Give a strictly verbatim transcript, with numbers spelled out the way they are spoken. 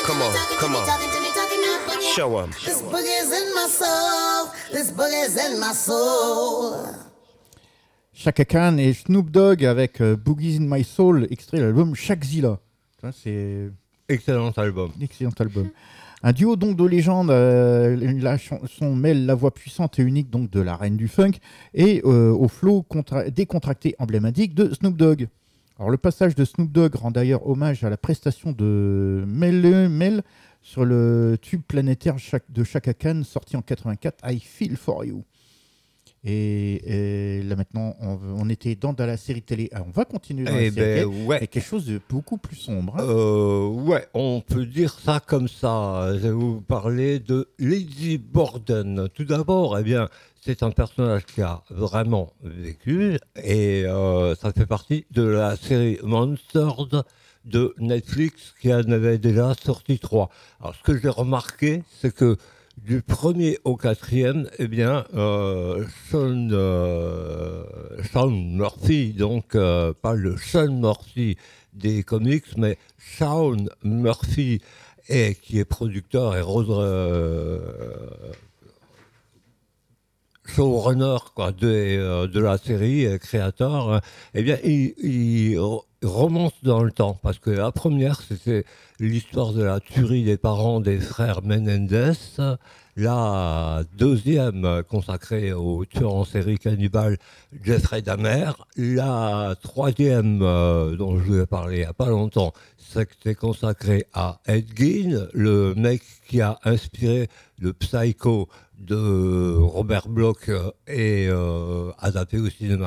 Come on, come on. Show 'em. This boogie's in my soul. This boogie's in my soul. Chaka Khan et Snoop Dogg avec euh, Boogies in My Soul, extrait de l'album Shakzilla. Ça, c'est Excellent album. un excellent album. Un duo donc de légende, euh, la chanson mêle la voix puissante et unique donc de la reine du funk et euh, au flow contra- décontracté emblématique de Snoop Dogg. Alors le passage de Snoop Dogg rend d'ailleurs hommage à la prestation de Mel Mel sur le tube planétaire de Chaka Khan sorti en quatre-vingt-quatre, I Feel For You. Et, et là maintenant, on, on était dans, dans la série télé. Alors, on va continuer dans Eh la série ben, télé, ouais. mais quelque chose de beaucoup plus sombre. Hein. Euh, ouais, on peut dire ça comme ça. Je vais vous parler de Lizzie Borden. Tout d'abord, eh bien, c'est un personnage qui a vraiment vécu et euh, ça fait partie de la série Monsters de Netflix qui en avait déjà sorti trois. Alors, ce que j'ai remarqué, c'est que du premier au quatrième, eh bien, euh, Sean, euh, Sean Murphy, donc euh, pas le Sean Murphy des comics, mais Sean Murphy, et, qui est producteur et euh, showrunner quoi, de, euh, de la série, et créateur, euh, eh bien, il, il remonte dans le temps, parce que la première, c'était l'histoire de la tuerie des parents des frères Menendez. La deuxième, consacrée au tueur en série cannibale Jeffrey Dahmer. La troisième, euh, dont je vous ai parlé il n'y a pas longtemps, c'était consacré à Ed Gein, le mec qui a inspiré le Psycho de Robert Bloch et euh, adapté au cinéma